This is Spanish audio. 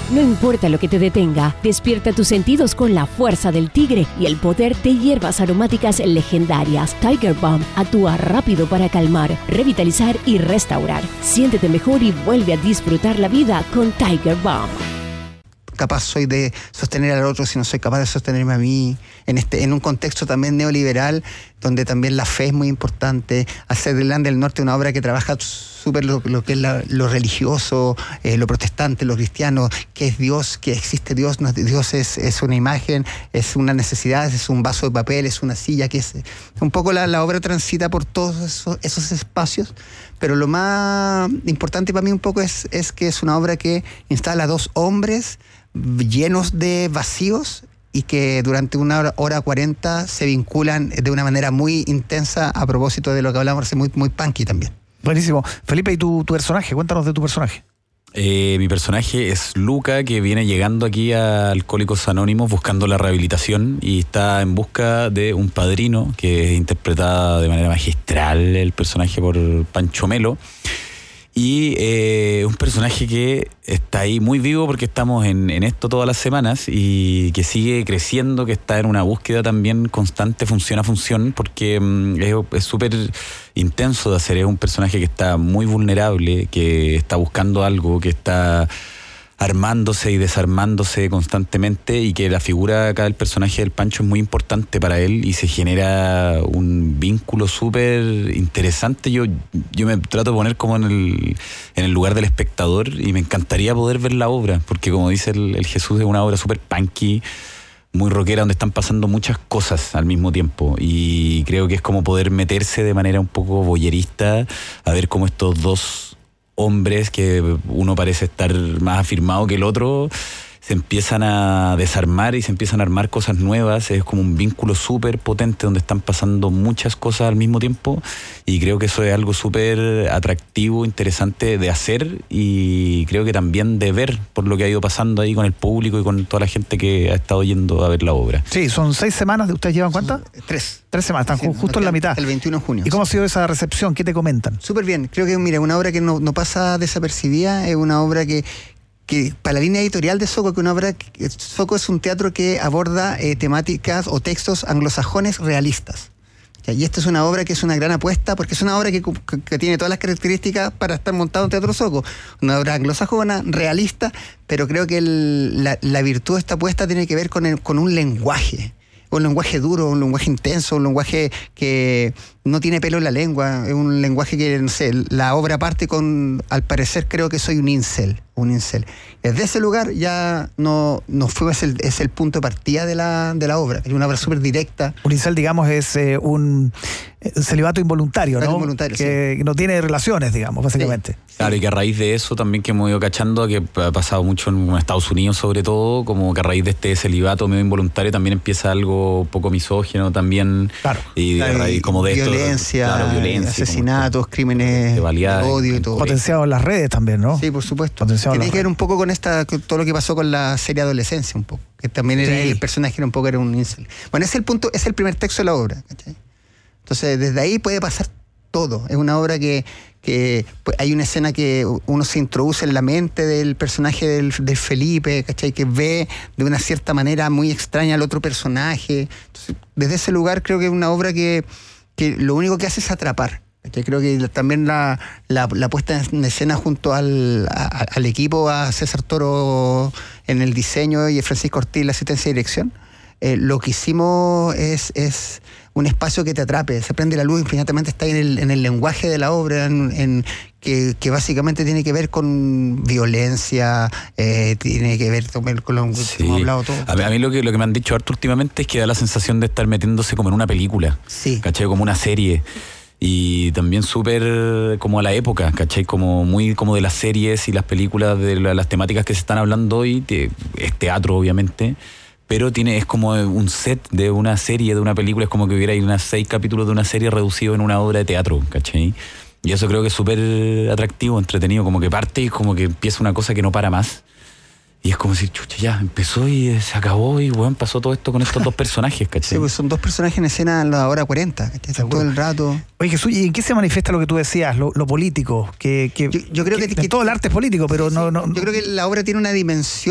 No importa lo que te detenga, despierta tus sentidos con la fuerza del tigre y el poder de hierbas aromáticas legendarias. Tiger Balm actúa rápido para calmar, revitalizar y restaurar. Siéntete mejor y vuelve a disfrutar la vida con Tiger Balm. Capaz soy de sostener al otro si no soy capaz de sostenerme a mí, en un contexto también neoliberal, donde también la fe es muy importante. Hacer de Irlanda del Norte una obra que trabaja súper lo que es lo religioso, lo protestante, lo cristiano, que es Dios, que existe Dios. No, Dios es una imagen, es una necesidad, es un vaso de papel, es una silla, que es un poco la obra transita por todos esos espacios, pero lo más importante para mí un poco es que es una obra que instala a dos hombres llenos de vacíos y que durante 1 hora 40 se vinculan de una manera muy intensa, a propósito de lo que hablamos, muy punky también. Buenísimo. Felipe, ¿y tu personaje? Cuéntanos de tu personaje. Mi personaje es Luca, que viene llegando aquí a Alcohólicos Anónimos buscando la rehabilitación y está en busca de un padrino, que es interpretada de manera magistral el personaje por Pancho Melo. Y un personaje que está ahí muy vivo porque estamos en esto todas las semanas y que sigue creciendo, que está en una búsqueda también constante, función a función, porque es súper intenso de hacer. Es un personaje que está muy vulnerable, que está buscando algo, que está armándose y desarmándose constantemente, y que la figura acá del personaje del Pancho es muy importante para él y se genera un vínculo súper interesante. Yo me trato de poner como en el lugar del espectador y me encantaría poder ver la obra, porque como dice el Jesús, es una obra súper punky, muy rockera, donde están pasando muchas cosas al mismo tiempo, y creo que es como poder meterse de manera un poco voyerista a ver cómo estos dos hombres, que uno parece estar más afirmado que el otro, se empiezan a desarmar y se empiezan a armar cosas nuevas. Es como un vínculo súper potente donde están pasando muchas cosas al mismo tiempo, y creo que eso es algo súper atractivo, interesante de hacer, y creo que también de ver, por lo que ha ido pasando ahí con el público y con toda la gente que ha estado yendo a ver la obra. Sí, son 6 semanas. ¿Ustedes llevan cuántas? 3. 3 semanas, están justo en la mitad. El 21 de junio. ¿Y cómo ha sido esa recepción? ¿Qué te comentan? Súper bien. Creo que, mira, una obra que no pasa desapercibida, es una obra que para la línea editorial de Soco, Soco es un teatro que aborda temáticas o textos anglosajones realistas. Y esta es una obra que es una gran apuesta, porque es una obra que tiene todas las características para estar montado en Teatro Soco. Una obra anglosajona, realista, pero creo que la virtud de esta apuesta tiene que ver con un lenguaje duro, un lenguaje intenso, un lenguaje que no tiene pelo en la lengua, es un lenguaje que, no sé, la obra parte con, al parecer creo que soy un incel. Desde ese lugar ya no fue, es el punto de partida de la obra. Es una obra súper directa. Un incel, digamos, es un celibato involuntario, ¿no? Involuntario, que sí. No tiene relaciones, digamos, básicamente. Sí. Claro, y que a raíz de eso también, que hemos ido cachando, que ha pasado mucho en Estados Unidos sobre todo, como que a raíz de este celibato medio involuntario también empieza algo un poco misógino también. Claro. Y a raíz como de violencia, asesinatos, crímenes de odio y todo. Potenciado en las redes también, ¿no? Sí, por supuesto. Tiene que ver un poco con todo lo que pasó con la serie Adolescencia, un poco. Que también era el personaje, era un incel. Bueno, ese es el punto, es el primer texto de la obra, ¿cachai? Entonces, desde ahí puede pasar todo. Es una obra que pues, hay una escena que uno se introduce en la mente del personaje del Felipe, ¿cachai? Que ve de una cierta manera muy extraña al otro personaje. Entonces, desde ese lugar creo que es una obra que lo único que hace es atrapar. ¿Cachai? Creo que también la puesta en escena junto al equipo, a César Toro en el diseño y a Francisco Ortiz en la asistencia y dirección, lo que hicimos es un espacio que te atrape, se prende la luz, infinitamente está en el lenguaje de la obra, que básicamente tiene que ver con violencia, tiene que ver con lo que hemos hablado todo. A mí lo que me han dicho harto últimamente es que da la sensación de estar metiéndose como en una película, sí. ¿Cachai? Como una serie. Y también súper como a la época, ¿cachai? Como muy como de las series y las películas, de las temáticas que se están hablando hoy. Es teatro, obviamente, pero es como un set de una serie, de una película. Es como que hubiera ahí 6 capítulos de una serie reducido en una obra de teatro, ¿cachai? Y eso creo que es súper atractivo, entretenido, como que parte y como que empieza una cosa que no para más. Y es como si, chucha, ya empezó y se acabó, y bueno, pasó todo esto con estos dos personajes, ¿cachai? Sí, pues son 2 personajes en escena a la hora 40, ¿cachai? Todo el rato. Oye, Jesús, ¿y en qué se manifiesta lo que tú decías, lo político? Yo creo que todo el arte es político, pero no. Yo creo que la obra tiene una dimensión